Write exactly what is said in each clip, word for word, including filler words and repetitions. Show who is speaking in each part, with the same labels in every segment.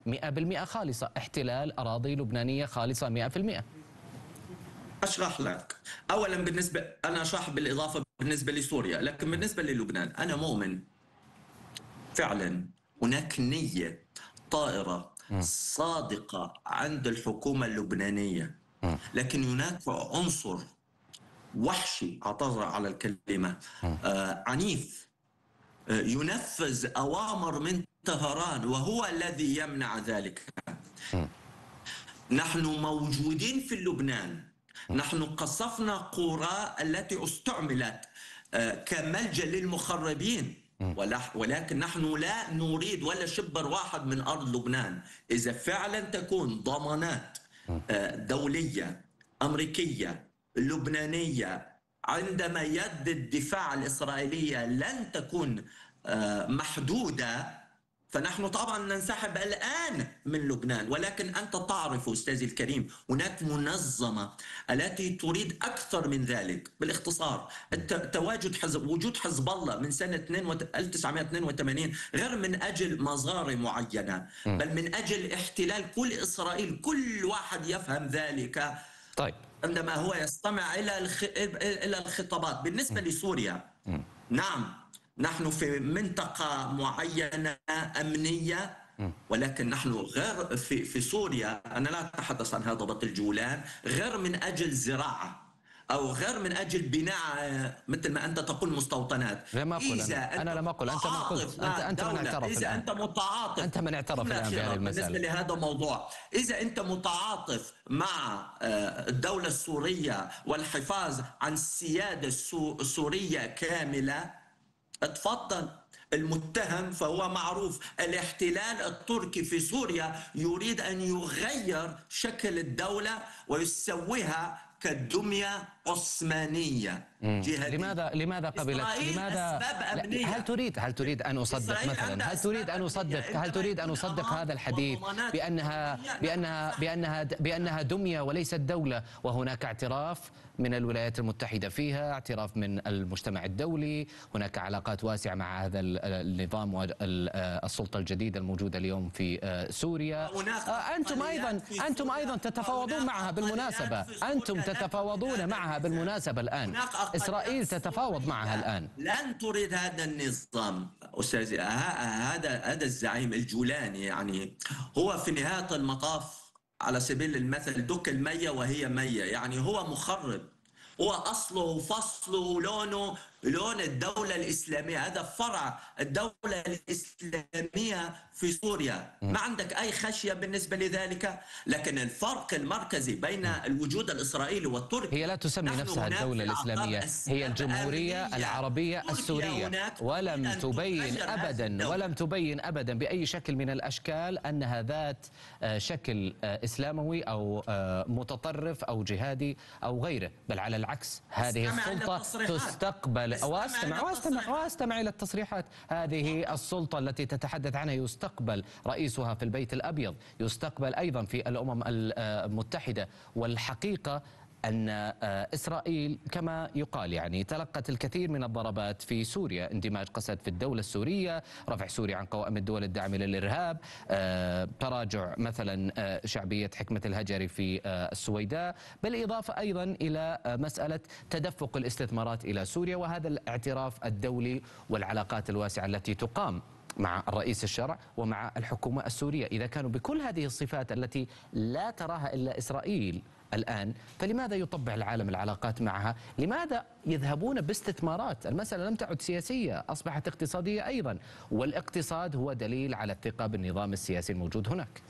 Speaker 1: مئة بالمئة خالصة، احتلال أراضي لبنانية خالصة مئة بالمئة.
Speaker 2: أشرح لك. أولا بالنسبة أنا أشرح بالإضافة بالنسبة لسوريا، لكن بالنسبة للبنان أنا مؤمن فعلا هناك نية طائرة صادقة عند الحكومة اللبنانية، لكن هناك عنصر وحشي، اعتذر على الكلمة، آه عنيف، آه ينفذ أوامر من طهران وهو الذي يمنع ذلك. نحن موجودين في لبنان، نحن قصفنا قرى التي استعملت كملجأ للمخربين، ولكن نحن لا نريد ولا شبر واحد من أرض لبنان. إذا فعلا تكون ضمانات دولية أمريكية لبنانية عندما يد الدفاع الإسرائيلية لن تكون محدودة، فنحن طبعا ننسحب الآن من لبنان. ولكن أنت تعرف أستاذي الكريم هناك منظمة التي تريد أكثر من ذلك. بالاختصار تواجد حزب وجود حزب الله من سنة ألف وتسعمئة واثنين وثمانين غير من أجل مظاهر معينة، بل من أجل احتلال كل إسرائيل. كل واحد يفهم ذلك
Speaker 1: طيب
Speaker 2: عندما هو يستمع إلى إلى الخطابات. بالنسبة لسوريا، نعم نحن في منطقة معينة أمنية، ولكن نحن غير في في سوريا. أنا لا أتحدث عن هضبة الجولان، غير من أجل زراعة أو غير من أجل بناء مثل ما أنت تقول مستوطنات.
Speaker 1: لم أقل أنا, أنا لم أقل أنت ما قلت أنت أنت من اعترف
Speaker 2: إذا
Speaker 1: الآن.
Speaker 2: أنت متعاطف
Speaker 1: أنت من اعترف الآن بهذه المسألة.
Speaker 2: بالنسبة لهذا الموضوع، إذا أنت متعاطف مع الدولة السورية والحفاظ عن السيادة السورية كاملة، اتفضل. المتهم فهو معروف، الاحتلال التركي في سوريا يريد أن يغير شكل الدولة ويسويها كدمية عثمانية جهادية.
Speaker 1: لماذا لماذا قبلت لماذا هل تريد هل تريد ان اصدق مثلا هل تريد ان اصدق هل تريد ان اصدق هذا الحديث بانها بانها بانها بانها دمية وليست دولة، وهناك اعتراف من الولايات المتحدة فيها، اعتراف من المجتمع الدولي، هناك علاقات واسعة مع هذا النظام والسلطة الجديدة الموجودة اليوم في سوريا. انتم ايضا انتم ايضا تتفاوضون معها بالمناسبة، انتم تتفاوضون معها بالمناسبة الآن، إسرائيل تتفاوض معها الآن.
Speaker 2: لن تريد هذا النظام أستاذي. هذا هذا الزعيم الجولاني يعني هو في نهاية المطاف على سبيل المثل دك المية وهي مية، يعني هو مخرب، هو أصله وفصله ولونه لون الدولة الإسلامية. هذا فرع الدولة الإسلامية في سوريا، ما عندك أي خشية بالنسبة لذلك. لكن الفرق المركزي بين الوجود الإسرائيلي والتركي،
Speaker 1: هي لا تسمي نفسها الدولة الإسلامية، هي الجمهورية العربية السورية، ولم تبين أبدا ولم تبين أبدا بأي شكل من الأشكال أنها ذات شكل إسلاموي أو متطرف أو جهادي أو غيره، بل على العكس هذه السلطة تستقبل واستمع واستمع واستمع إلى التصريحات. هذه السلطة التي تتحدث عنها يستقبل رئيسها في البيت الأبيض، يستقبل أيضا في الأمم المتحدة. والحقيقة أن إسرائيل كما يقال يعني تلقت الكثير من الضربات في سوريا، اندماج قسد في الدولة السورية، رفع سوريا عن قوائم الدول الداعمة للإرهاب، تراجع مثلا شعبية حكمة الهجري في السويداء، بالإضافة أيضا إلى مسألة تدفق الاستثمارات إلى سوريا، وهذا الاعتراف الدولي والعلاقات الواسعة التي تقام مع الرئيس الشرع ومع الحكومة السورية. إذا كانوا بكل هذه الصفات التي لا تراها إلا إسرائيل الآن، فلماذا يطبع العالم العلاقات معها؟ لماذا يذهبون باستثمارات؟ المسألة لم تعد سياسية، أصبحت اقتصادية أيضا، والاقتصاد هو دليل على الثقة بالنظام السياسي الموجود هناك.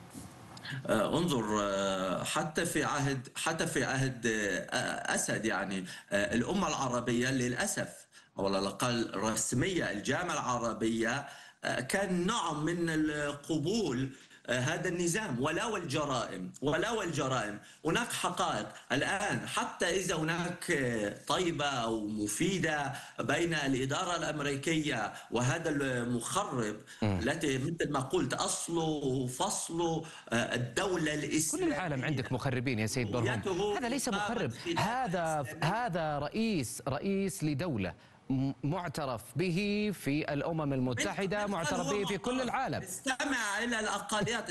Speaker 2: انظر حتى في عهد حتى في عهد أسد يعني الأمة العربية للأسف أو على الأقل رسمية الجامعة العربية كان نوع من القبول هذا النظام ولا والجرائم ولا والجرائم. هناك حقائق الآن، حتى إذا هناك طيبة أو مفيدة بين الإدارة الأمريكية وهذا المخرب التي مثل ما قلت أصله وفصله الدولة الإسلامية.
Speaker 1: كل العالم عندك مخربين يا سيد برهوم. هذا ليس مخرب، هذا هذا رئيس رئيس لدولة معترف به في الأمم المتحدة، معترف به في كل العالم.
Speaker 2: استمع إلى الأقليات.